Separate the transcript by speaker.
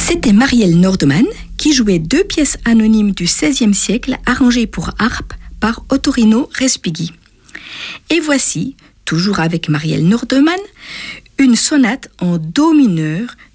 Speaker 1: C'était Marielle Nordman qui jouait 2 pièces anonymes du XVIe siècle arrangées pour harpe par Ottorino Respighi. Et voici, toujours avec Marielle Nordman, une sonate en do mineur